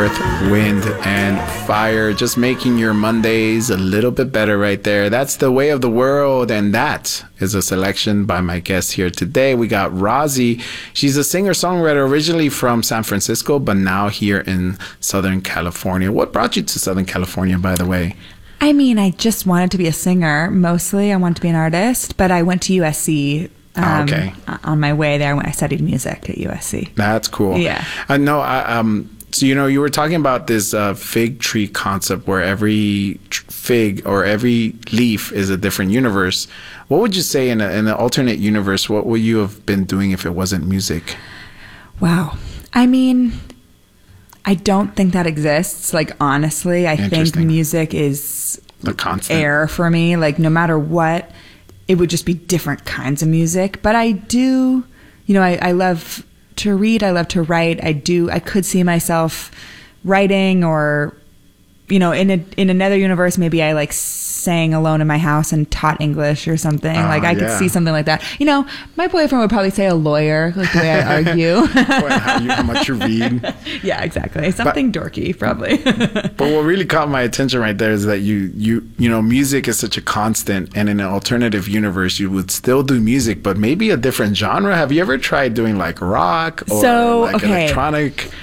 Earth, Wind, and Fire, just making your Mondays a little bit better right there. That's The Way of the World, and that is a selection by my guest here today. We got Rozzy. She's a singer-songwriter originally from San Francisco, but now here in Southern California. What brought you to Southern California, by the way? I mean, I just wanted to be a singer. Mostly, I wanted to be an artist, but I went to USC. Okay. On my way there, I studied music at USC. That's cool. Yeah. So, you were talking about this fig tree concept where every fig or every leaf is a different universe. What would you say in an alternate universe, what would you have been doing if it wasn't music? Wow. I mean, I don't think that exists. Like, honestly, I think music is the constant air for me. Like, no matter what, it would just be different kinds of music. But I do, I love to read. I love to write. I could see myself writing, or, in another universe, maybe I sang alone in my house and taught English or something. I could see something like that. My boyfriend would probably say a lawyer, like the way I argue. How much you read. Yeah, exactly. Something dorky, probably. But what really caught my attention right there is that you music is such a constant, and in an alternative universe, you would still do music, but maybe a different genre. Have you ever tried doing rock or electronic?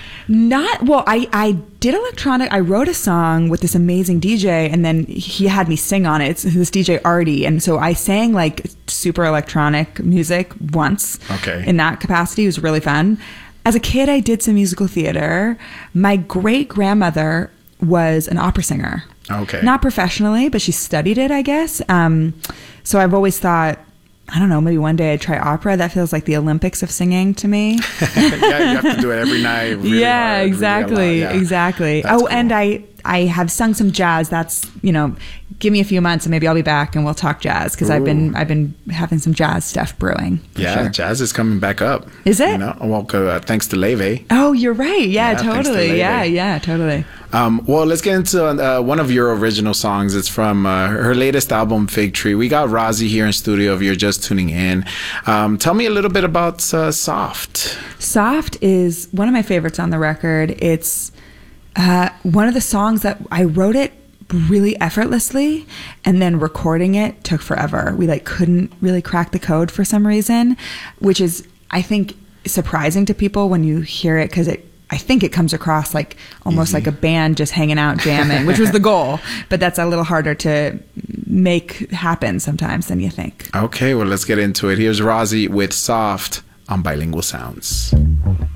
I did electronic. I wrote a song with this amazing DJ, and then he had me sing on it. It's this DJ Artie, and so I sang super electronic music once. Okay. In that capacity, it was really fun. As a kid, I did some musical theater. My great grandmother was an opera singer. Okay. Not professionally, but she studied it, I guess. So I've always thought, I don't know, maybe one day I'd try opera. That feels like the Olympics of singing to me. Yeah, you have to do it every night. Really hard, exactly. Really exactly. That's cool. And I have sung some jazz. That's, give me a few months and maybe I'll be back and we'll talk jazz, because I've been having some jazz stuff brewing. Yeah, sure. Jazz is coming back up. Is it? Thanks to Leve. Oh, you're right. Yeah, totally. Yeah, totally. Well, let's get into one of your original songs. It's from her latest album, Fig Tree. We got Rozzy here in studio if you're just tuning in. Tell me a little bit about Soft. Soft is one of my favorites on the record. It's one of the songs that I wrote it really effortlessly, and then recording it took forever. We couldn't really crack the code for some reason, which is, I think, surprising to people when you hear it, because I think it comes across almost like a band just hanging out jamming, which was the goal, but that's a little harder to make happen sometimes than you think. Okay, well, let's get into it. Here's Rozzy with Soft on Bilingual Sounds.